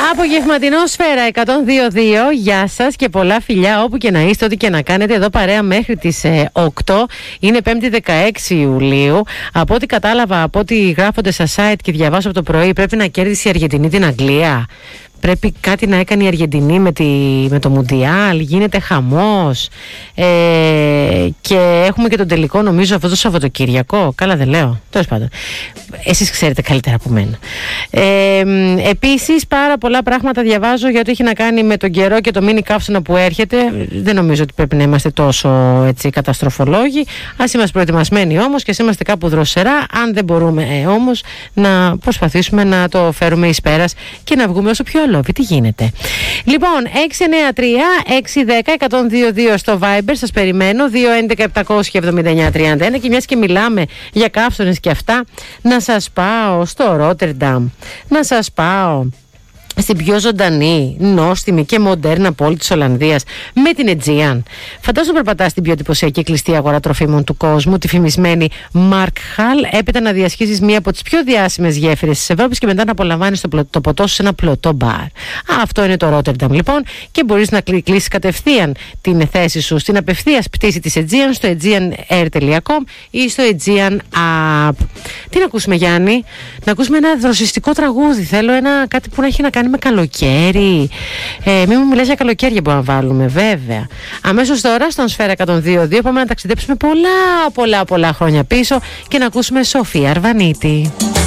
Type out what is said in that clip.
Απογευματινό Σφαίρα 102.2. Γεια σας και πολλά φιλιά όπου και να είστε, ό,τι και να κάνετε. Εδώ παρέα μέχρι τις 8. Είναι 5η 16 Ιουλίου. Από ό,τι κατάλαβα, από ό,τι γράφονται στα site και διαβάζω από το πρωί, πρέπει να κέρδισε η Αργεντινή την Αγγλία. Πρέπει κάτι να έκανε η Αργεντινή με το Μουντιάλ. Γίνεται χαμός. Και έχουμε και τον τελικό, νομίζω, αυτό το Σαββατοκύριακο. Καλά δεν λέω. Τέλος πάντων. Εσείς ξέρετε καλύτερα από μένα. Επίσης, πάρα πολλά πράγματα διαβάζω για ό,τι έχει να κάνει με τον καιρό και το μίνι καύσωνα που έρχεται. Δεν νομίζω ότι πρέπει να είμαστε τόσο έτσι, καταστροφολόγοι. Ας είμαστε προετοιμασμένοι όμως και ας είμαστε κάπου δροσερά. Αν δεν μπορούμε όμως να προσπαθήσουμε να το φέρουμε εις πέρας και να βγούμε όσο πιο αλόβοι. Τι γίνεται. Λοιπόν, 693-610-102-2 στο Viber. Σας περιμένω. 211-779-31. Και μιας και μιλάμε για καύσωνες και αυτά, να σας πάω στο Ρότερνταμ. Να σας πάω στην πιο ζωντανή, νόστιμη και μοντέρνα πόλη της Ολλανδίας, με την Aegean. Φαντάζομαι περπατάς στην πιο εντυπωσιακή κλειστή αγορά τροφίμων του κόσμου, τη φημισμένη Markhall, έπειτα να διασχίσεις μία από τις πιο διάσημες γέφυρες της Ευρώπης και μετά να απολαμβάνεις το ποτό σου σε ένα πλωτό μπαρ. Αυτό είναι το Rotterdam λοιπόν, και μπορείς να κλείσεις κατευθείαν την θέση σου στην απευθείας πτήση της Aegean στο aegeanair.com ή στο Aegean App. Τι να ακούσουμε, Γιάννη? Να ακούσουμε ένα δροσιστικό τραγούδι. Θέλω κάτι που να έχει να κάνει με καλοκαίρι. Μην μου μιλάς για καλοκαίρια που να βάλουμε, βέβαια. Αμέσως τώρα στον Σφαίρα 102.2 πάμε να ταξιδέψουμε πολλά χρόνια πίσω και να ακούσουμε Σοφία Αρβανίτη.